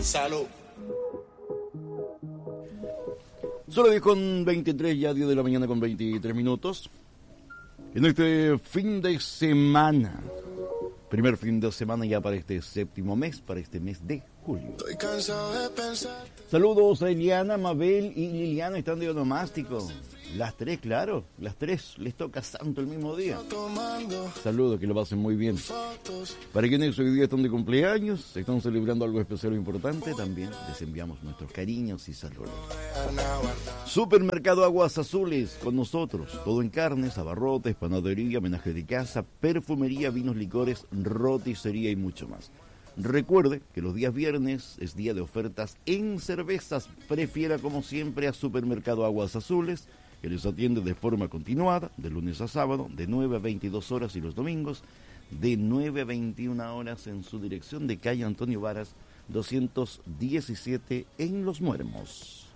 Salud. Solo 10 con 23, ya 10 de la mañana con 23 minutos. En este fin de semana, primer fin de semana ya para este séptimo mes, para este mes de julio. Estoy cansado de pensar. Saludos a Eliana, Mabel y Liliana, están de onomástico. Las tres, claro, las tres les toca santo el mismo día. Saludos, que lo pasen muy bien. Para quienes hoy día están de cumpleaños, están celebrando algo especial o importante, también les enviamos nuestros cariños y saludos. Supermercado Aguas Azules, con nosotros, todo en carnes, abarrotes, panadería, homenaje de casa, perfumería, vinos, licores, roticería y mucho más. Recuerde que los días viernes es día de ofertas en cervezas. Prefiera como siempre a Supermercado Aguas Azules, que les atiende de forma continuada, de lunes a sábado, de 9 a 22 horas y los domingos, de 9 a 21 horas en su dirección de calle Antonio Varas, 217 en Los Muermos.